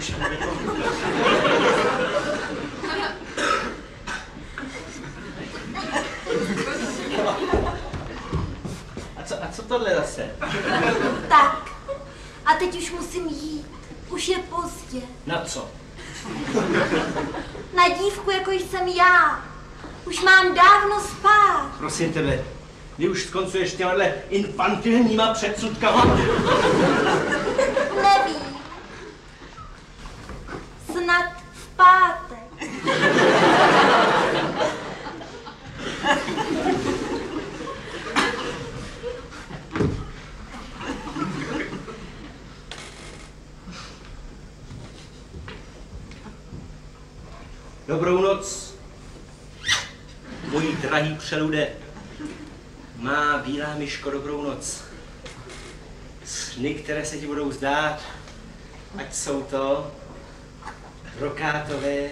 už jako... A co tohle zase? Tak, a teď už musím jít. Už je pozdě. Na co? Na dívku, jako jsem já. Už mám dávno spát. Prosím tebe, ty už skoncuješ těmahle infantilníma předsudkama? Nevím. Snad v pátek. Dobrou noc, můj drahý přelude. Má bílá myško, dobrou noc. Sny, které se ti budou zdát, ať jsou to brokátové,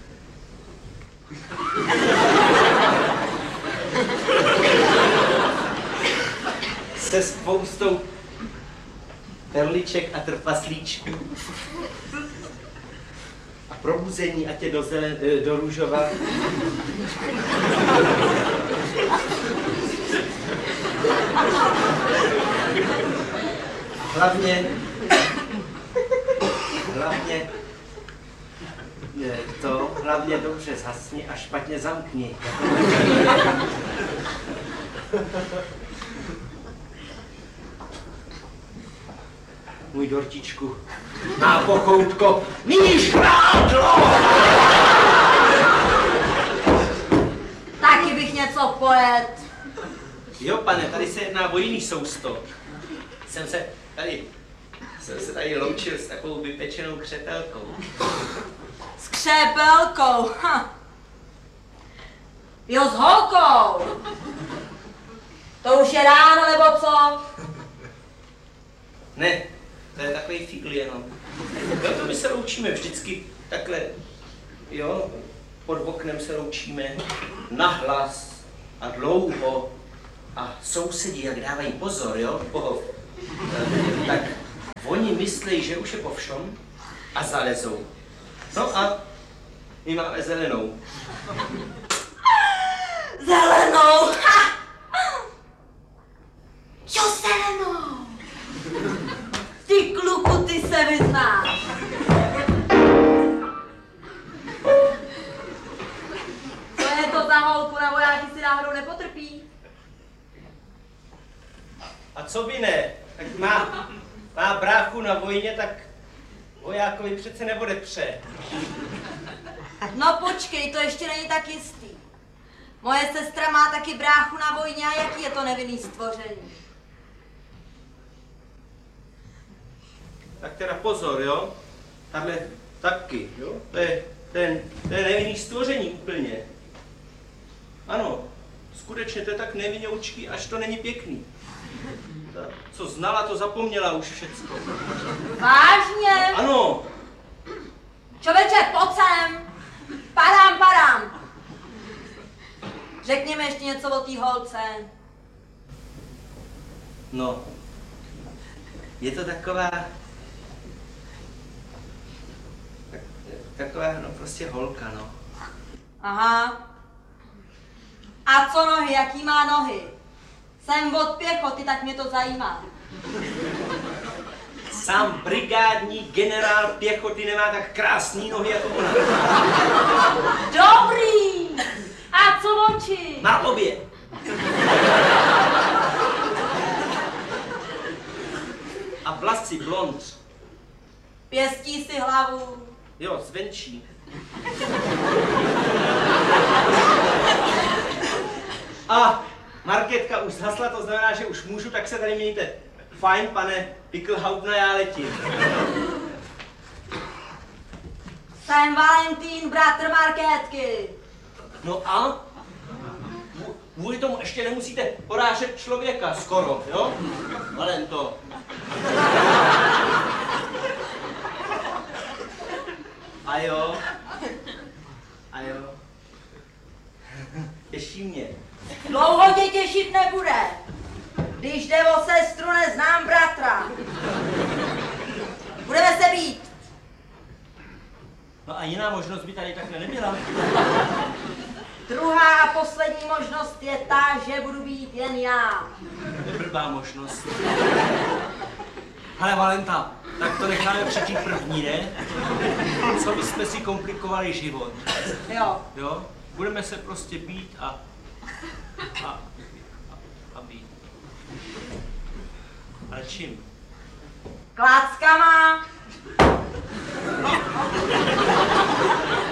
se spoustou perliček a trpaslíčků. A probuzení, ať je do růžova. Hlavně dobře zhasni a špatně zamkni. Můj dortičku, má pochoutko, níž prádlo! Taky bych něco pojet. Jo, pane, tady se jedná o jiný sousto. Jsem se tady loučil s takovou vypečenou křepelkou. S křepelkou, Jo, s holkou. To už je ráno, nebo co? Ne, to je takový fígl jenom. Jo, to my se loučíme vždycky takhle, jo, pod oknem se loučíme nahlas a dlouho. A sousedí, jak dávají pozor, jo, tak oni myslí, že už je po všom a zalezou. No a my máme zelenou. Zelenou! Jo, zelenou! Ty kluku, ty se vyznáš. Co je to za holku, nebo vojáky si náhodou nepotrpí? A co by ne? Tak má bráchu na vojně, tak vojákovi přece neodepře. No počkej, to ještě není tak jistý. Moje sestra má taky bráchu na vojně a jaký je to nevinný stvoření? Tak teda pozor, jo? Tahle taky, jo? To je nevinný stvoření úplně. Ano, skutečně to je tak nevinoučký, až to není pěkný. Ta, co znala, to zapomněla už všecko. Vážně? Ano. Čověče, pojď sem. Padám. Řekněme ještě něco o té holce. No, je to taková, no prostě holka, no. Aha. A co nohy, jaký má nohy? Jsem od pěchoty, tak mě to zajímá. Sám brigádní generál pěchoty nemá tak krásný nohy jako ona. Dobrý! A co oči? Má obě. A vlasy blond. Pěstí si hlavu. Jo, zvenčí. A Markétka už zhasla, to znamená, že už můžu, tak se tady mějte. Fajn, pane Pickelhauptna, já letím. Jsem Valentín, bratr Markétky. No a? Kvůli tomu ještě nemusíte porážet člověka skoro, jo? Valento. A jo? Těší mě. Dlouho tě těšit nebude. Když jde o sestru, neznám bratra. Budeme se bít. No a jiná možnost by tady takhle nebyla. Druhá a poslední možnost je ta, že budu být jen já. To je blbá možnost. Ale Valenta, tak to necháme přečít první, ne? Co bychom si komplikovali život. Jo. Jo? Budeme se prostě být a být. Ale čím? Kláckama.